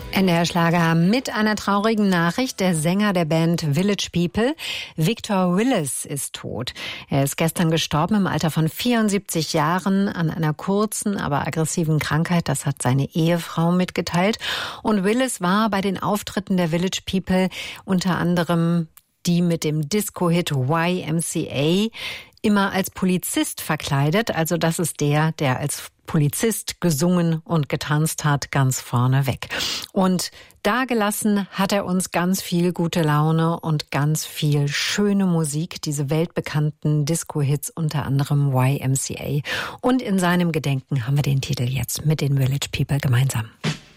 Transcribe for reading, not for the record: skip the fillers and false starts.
NDR Schlager mit einer traurigen Nachricht. Der Sänger der Band Village People, Victor Willis, ist tot. Er ist gestern gestorben im Alter von 74 Jahren an einer kurzen, aber aggressiven Krankheit. Das hat seine Ehefrau mitgeteilt. Und Willis war bei den Auftritten der Village People unter anderem die mit dem Disco-Hit YMCA immer als Polizist verkleidet. Also das ist der als Polizist gesungen und getanzt hat, ganz vorne weg. Und dagelassen hat er uns ganz viel gute Laune und ganz viel schöne Musik, diese weltbekannten Disco-Hits, unter anderem YMCA. Und in seinem Gedenken haben wir den Titel jetzt mit den Village People gemeinsam.